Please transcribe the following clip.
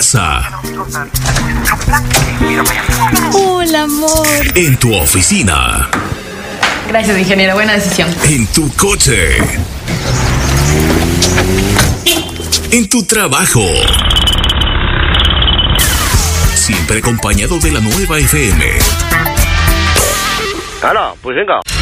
casa. Hola, amor. En tu oficina. Gracias, ingeniero. Buena decisión. En tu coche. En tu trabajo. Siempre acompañado de la nueva FM. ¡Hala! Pues venga.